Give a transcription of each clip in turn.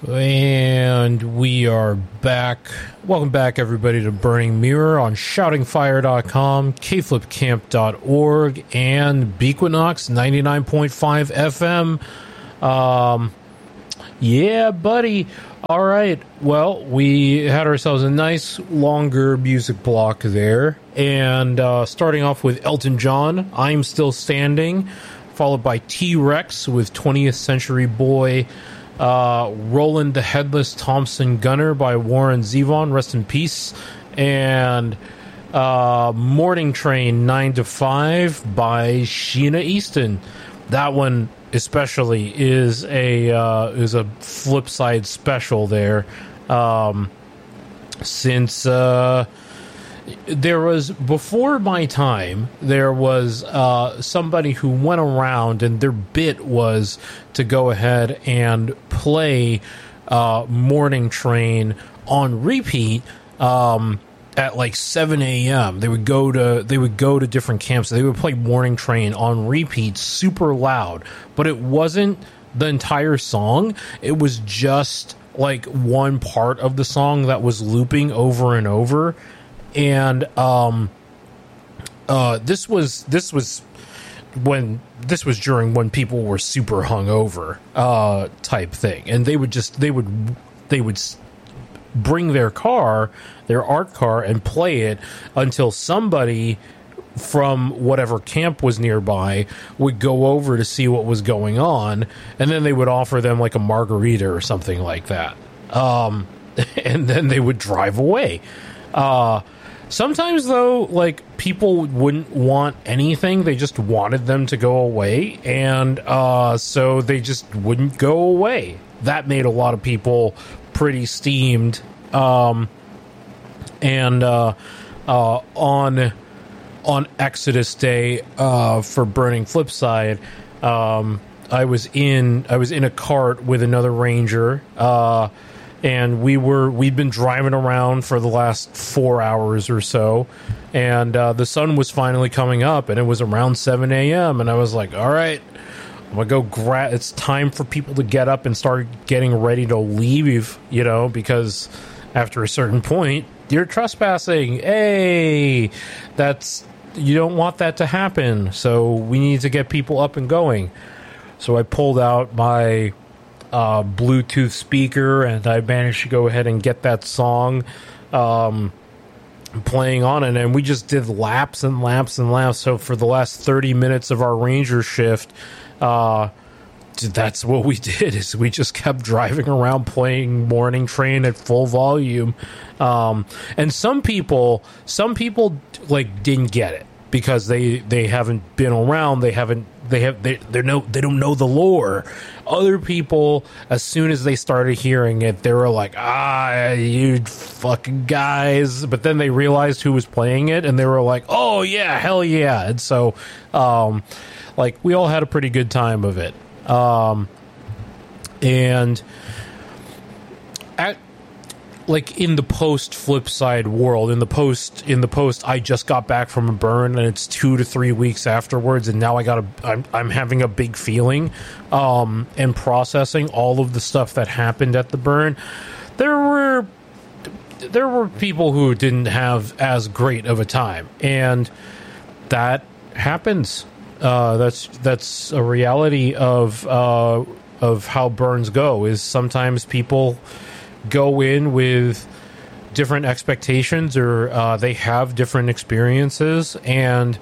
And we are back. Welcome back, everybody, to Burning Mirror on shoutingfire.com, kflipcamp.org, and Bequinox 99.5 FM. Yeah, buddy. All right. Well, we had ourselves a nice, longer music block there. And starting off with Elton John, I'm Still Standing, followed by T-Rex with 20th Century Boy. Roland the Headless Thompson Gunner by Warren Zevon, rest in peace, and Morning Train 9 to 5 by Sheena Easton. That one especially is a flip side special there, since there was, before my time, there was somebody who went around and their bit was to go ahead and play Morning Train on repeat at like 7 a.m. They would go to different camps. They would play Morning Train on repeat super loud, but it wasn't the entire song. It was just like one part of the song that was looping over and over. And this was during when people were super hungover, type thing, and they would bring their art car, and play it until somebody from whatever camp was nearby would go over to see what was going on, and then they would offer them like a margarita or something like that, and then they would drive away. Sometimes, though, like, people wouldn't want anything. They just wanted them to go away, and so they just wouldn't go away. That made a lot of people pretty steamed. On Exodus Day, for Burning Flipside, I was in a cart with another ranger, and we'd been driving around for the last 4 hours or so, and the sun was finally coming up, and it was around 7 a.m., and I was like, all right, I'm gonna go it's time for people to get up and start getting ready to leave, because after a certain point, you're trespassing. Hey, you don't want that to happen, so we need to get people up and going. So I pulled out my Bluetooth speaker, and I managed to go ahead and get that song playing on it, and we just did laps and laps and laps. So for the last 30 minutes of our ranger shift, that's what we did, is we just kept driving around playing Morning Train at full volume. And some people like didn't get it because they haven't been around, they don't know the lore. Other people, as soon as they started hearing it, they were like, you fucking guys. But then they realized who was playing it, and they were like, oh yeah, hell yeah. And so like, we all had a pretty good time of it. And like, in the post Flipside world, in the post I just got back from a burn, and it's 2 to 3 weeks afterwards, and now I'm having a big feeling, and processing all of the stuff that happened at the burn. There were people who didn't have as great of a time, and that happens. That's a reality of how burns go, is sometimes people go in with different expectations, or they have different experiences, and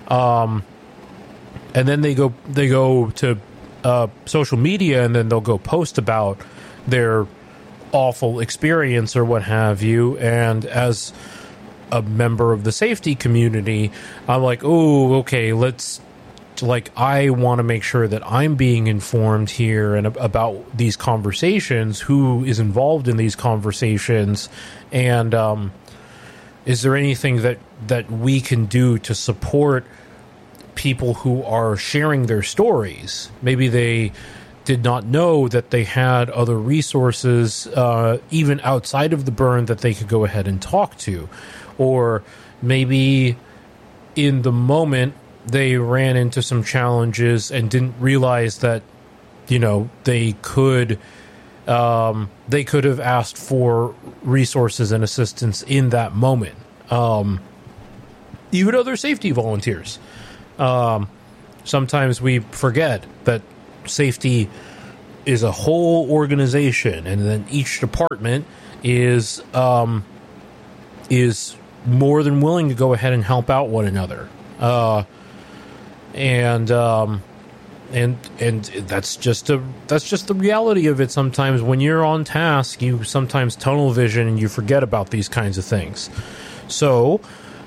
then they go to social media, and then they'll go post about their awful experience or what have you. And as a member of the safety community, I'm like, oh, okay, I want to make sure that I'm being informed here and about these conversations, who is involved in these conversations, and is there anything that we can do to support people who are sharing their stories? Maybe they did not know that they had other resources, even outside of the burn, that they could go ahead and talk to. Or maybe in the moment they ran into some challenges and didn't realize that, they could they could have asked for resources and assistance in that moment. Even other safety volunteers. Sometimes we forget that safety is a whole organization, and then each department is more than willing to go ahead and help out one another. And that's just the reality of it. Sometimes when you're on task, you sometimes tunnel vision and you forget about these kinds of things. So,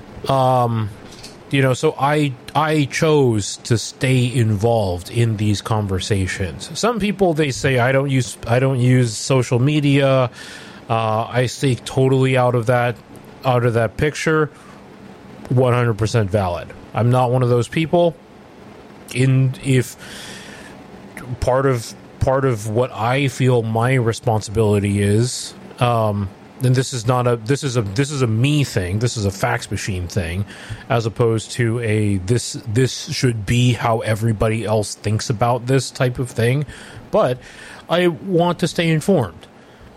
so I chose to stay involved in these conversations. Some people, they say I don't use social media. I stay totally out of that picture. 100% valid. I'm not one of those people. If part of what I feel my responsibility is, and this is a me thing. This is a fax machine thing, as opposed to this should be how everybody else thinks about this type of thing. But I want to stay informed,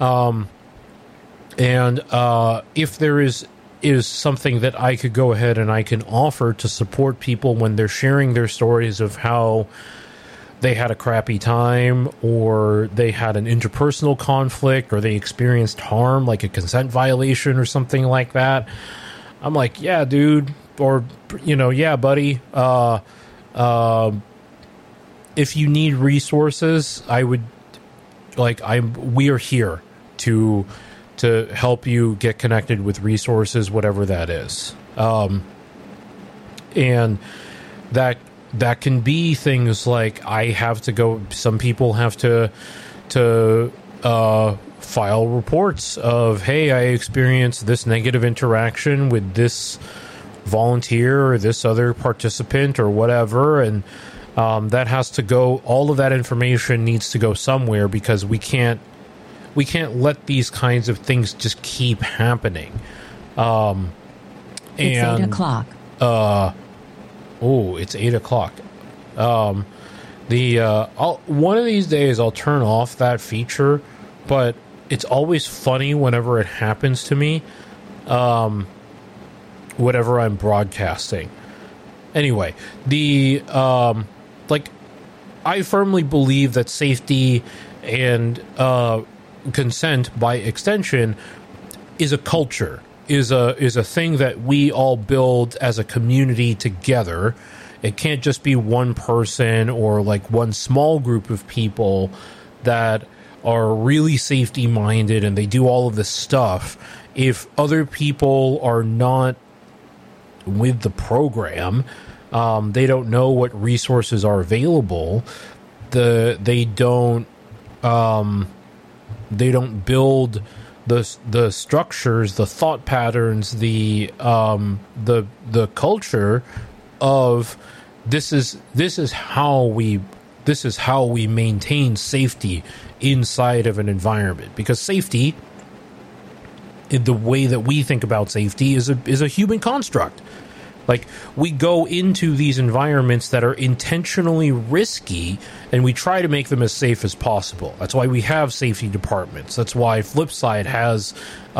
and if there is something that I could go ahead and I can offer to support people when they're sharing their stories of how they had a crappy time, or they had an interpersonal conflict, or they experienced harm, like a consent violation or something like that. I'm like, yeah, dude, or, yeah, buddy. If you need resources, we are here to help you get connected with resources, whatever that is. And that can be things like some people have to file reports of, hey, I experienced this negative interaction with this volunteer or this other participant or whatever. And that has to go, all of that information needs to go somewhere, because we can't let these kinds of things just keep happening. It's 8 o'clock. It's 8 o'clock. One of these days I'll turn off that feature, but it's always funny whenever it happens to me, whenever I'm broadcasting. Anyway, I firmly believe that safety and consent, by extension, is a culture. Is a thing that we all build as a community together. It can't just be one person or like one small group of people that are really safety minded and they do all of this stuff. If other people are not with the program, they don't know what resources are available. They don't build the structures, the thought patterns, the culture of this is how we maintain safety inside of an environment. Because safety, in the way that we think about safety, is a human construct. Like, we go into these environments that are intentionally risky, and we try to make them as safe as possible. That's why we have safety departments. That's why Flipside has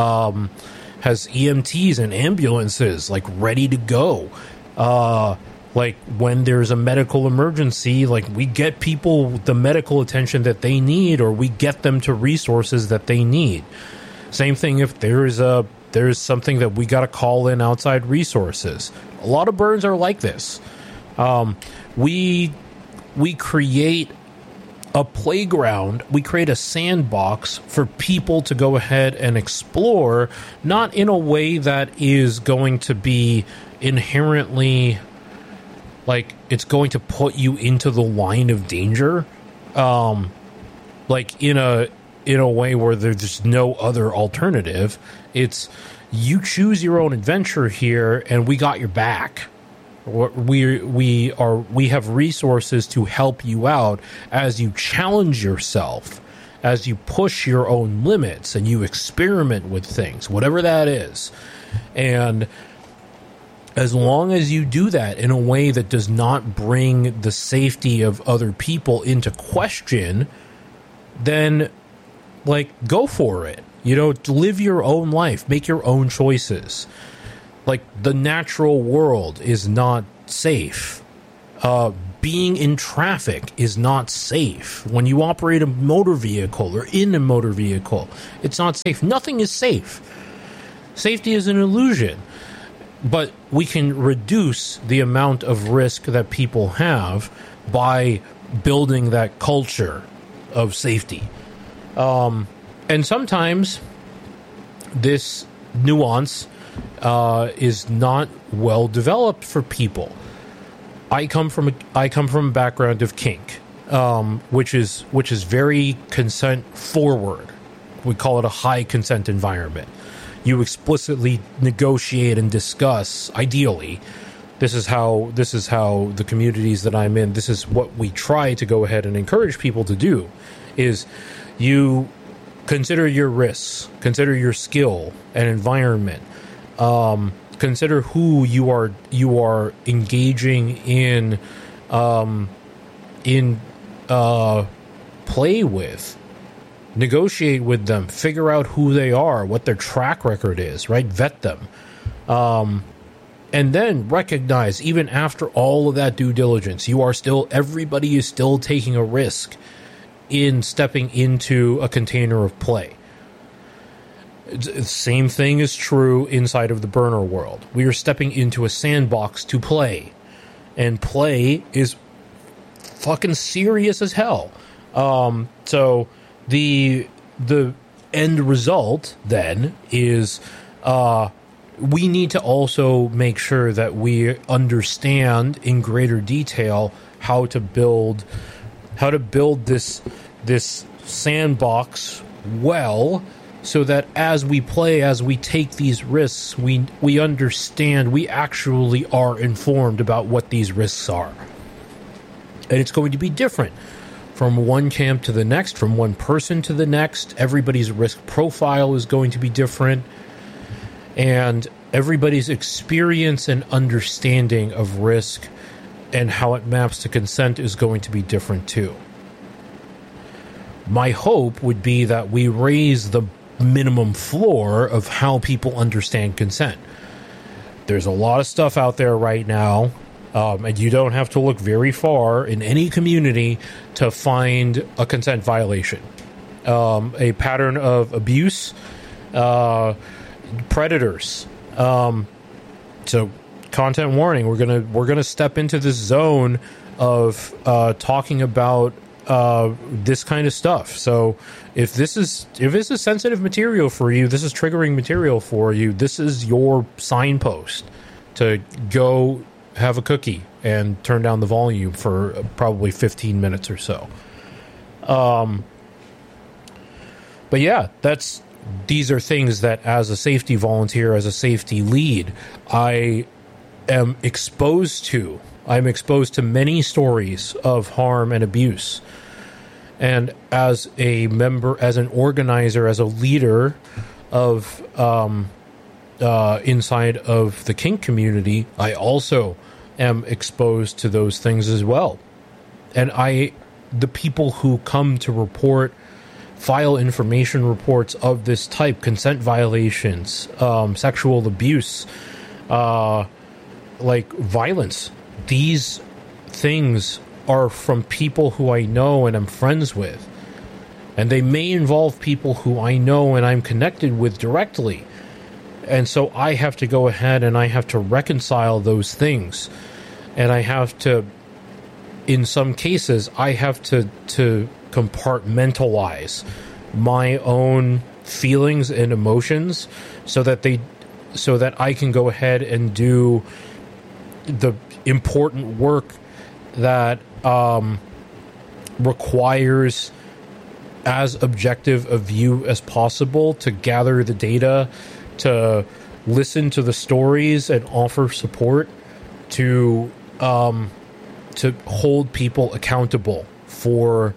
EMTs and ambulances, like, ready to go. Like, when there's a medical emergency, like, we get people the medical attention that they need, or we get them to resources that they need. Same thing if there's something that we got to call in outside resources. A lot of burns are like this. We create a playground, we create a sandbox for people to go ahead and explore, not in a way that is going to be inherently, like, it's going to put you into the line of danger, like in a way where there's no other alternative. It's, you choose your own adventure here, and we got your back. We have resources to help you out as you challenge yourself, as you push your own limits, and you experiment with things, whatever that is. And as long as you do that in a way that does not bring the safety of other people into question, then like, go for it. You know, live your own life, make your own choices. Like, the natural world is not safe. Being in traffic is not safe. When you operate a motor vehicle or in a motor vehicle, it's not safe. Nothing is safe. Safety is an illusion. But we can reduce the amount of risk that people have by building that culture of safety. And sometimes this nuance is not well developed for people. I come from a background of kink, which is very consent forward. We call it a high consent environment. You explicitly negotiate and discuss. Ideally, this is how the communities that I'm in. This is what we try to go ahead and encourage people to do. Is you consider your risks, consider your skill and environment. Consider who you are engaging in play with. Negotiate with them, figure out who they are, what their track record is, right? Vet them. And then recognize, even after all of that due diligence, everybody is still taking a risk in stepping into a container of play. Same thing is true inside of the burner world. We are stepping into a sandbox to play. And play is fucking serious as hell. So the end result then is we need to also make sure that we understand in greater detail how to build this sandbox well, so that as we play, as we take these risks, we understand, we actually are informed about what these risks are. And it's going to be different from one camp to the next, from one person to the next. Everybody's risk profile is going to be different. And everybody's experience and understanding of risk and how it maps to consent is going to be different too. My hope would be that we raise the minimum floor of how people understand consent. There's a lot of stuff out there right now, and you don't have to look very far in any community to find a consent violation, a pattern of abuse, predators. So, content warning: we're gonna step into this zone of talking about this kind of stuff. So if this is sensitive material for you, this is triggering material for you, this is your signpost to go have a cookie and turn down the volume for probably 15 minutes or so. But yeah, these are things that as a safety volunteer, as a safety lead, I am exposed to. I'm exposed to many stories of harm and abuse. And as a member, as an organizer, as a leader of inside of the kink community, I also am exposed to those things as well. And the people who come to report, file information reports of this type, consent violations, sexual abuse, like violence, these things are from people who I know and I'm friends with. And they may involve people who I know and I'm connected with directly. And so I have to go ahead and I have to reconcile those things. And I have to, in some cases, I have to compartmentalize my own feelings and emotions so that I can go ahead and do the important work that requires as objective a view as possible, to gather the data, to listen to the stories and offer support, to hold people accountable for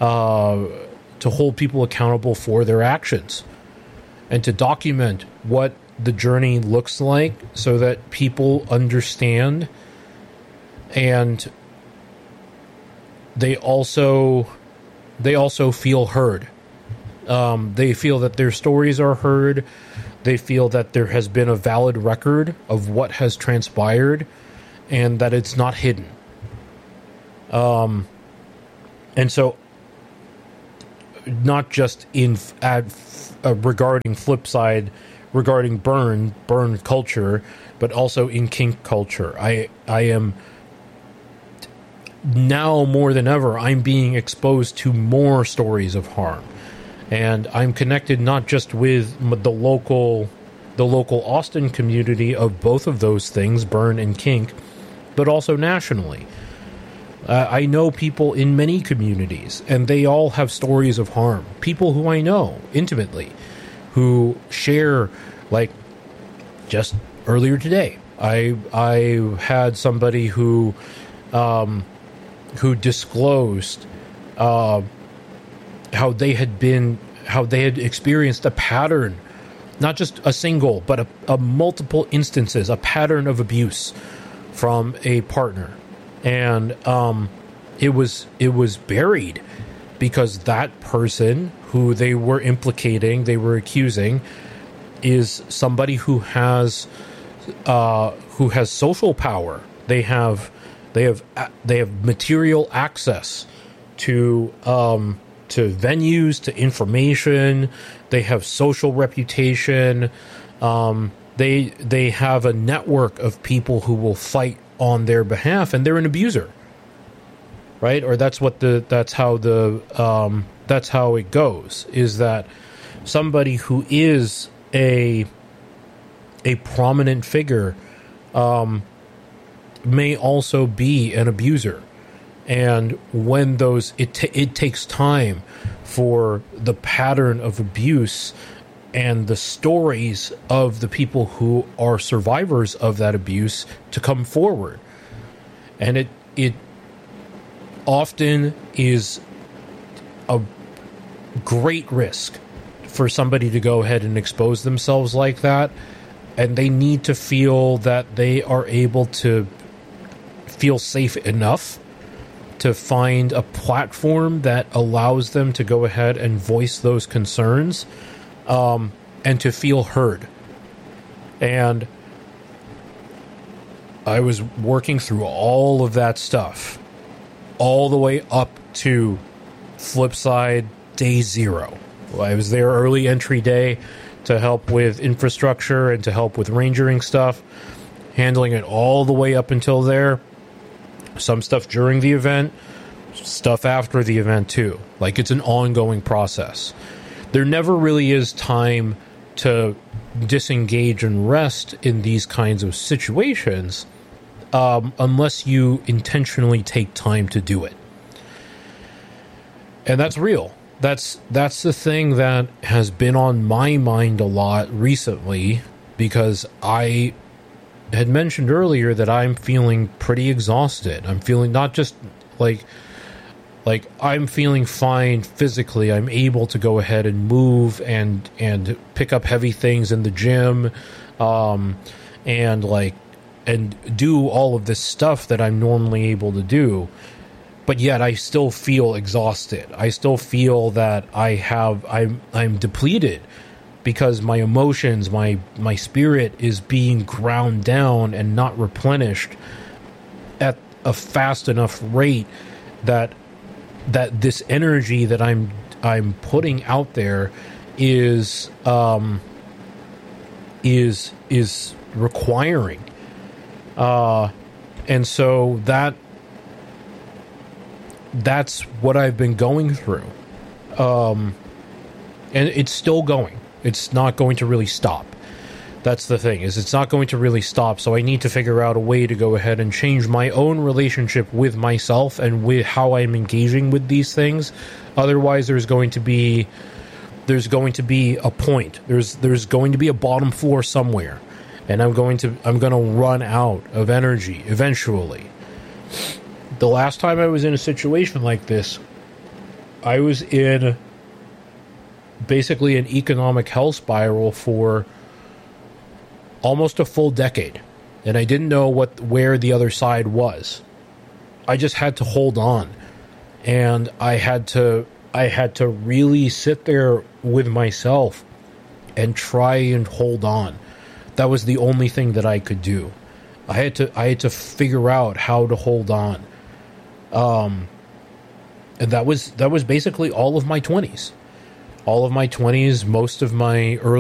their actions, and to document what the journey looks like so that people understand, and they also feel heard. They feel that their stories are heard. They feel that there has been a valid record of what has transpired and that it's not hidden. And so, not just regarding Flipside, regarding burn culture, but also in kink culture. I am now more than ever, I'm being exposed to more stories of harm. And I'm connected not just with the local Austin community of both of those things, burn and kink, but also nationally. I know people in many communities, and they all have stories of harm. People who I know intimately, who share, like, just earlier today, I had somebody who disclosed how they had experienced a pattern, not just a single, but a multiple instances, a pattern of abuse from a partner. And it was buried because that person who they were implicating, they were accusing, is somebody who has social power. They have material access to venues, to information. They have social reputation. They have a network of people who will fight on their behalf, and they're an abuser, right? Or that's how it goes. Is that somebody who is a prominent figure may also be an abuser. And when it takes time for the pattern of abuse and the stories of the people who are survivors of that abuse to come forward. And it often is a great risk for somebody to go ahead and expose themselves like that. And they need to feel that they are able to feel safe enough to find a platform that allows them to go ahead and voice those concerns, and to feel heard. And I was working through all of that stuff, all the way up to Flipside Day 0. I was there early entry day to help with infrastructure and to help with rangering stuff, handling it all the way up until there. Some stuff during the event, stuff after the event too. Like, it's an ongoing process. There never really is time to disengage and rest in these kinds of situations unless you intentionally take time to do it. And that's real. That's the thing that has been on my mind a lot recently, because I had mentioned earlier that I'm feeling pretty exhausted. I'm feeling not just like I'm feeling fine physically. I'm able to go ahead and move and pick up heavy things in the gym, and do all of this stuff that I'm normally able to do. But yet I still feel exhausted. I still feel that I'm depleted, because my emotions, my spirit is being ground down and not replenished at a fast enough rate that this energy that I'm putting out there is requiring, and so that's what I've been going through, and it's still going. It's not going to really stop. That's the thing, is it's not going to really stop. So I need to figure out a way to go ahead and change my own relationship with myself and with how I'm engaging with these things. Otherwise, there's going to be a point. There's going to be a bottom floor somewhere, and I'm going to run out of energy eventually. The last time I was in a situation like this, I was in basically an economic hell spiral for almost a full decade, and I didn't know where the other side was. I just had to hold on, and I had to I had to really sit there with myself and try and hold on. That was the only thing that I could do. I had to figure out how to hold on. And that was basically all of my 20s. All of my 20s, most of my early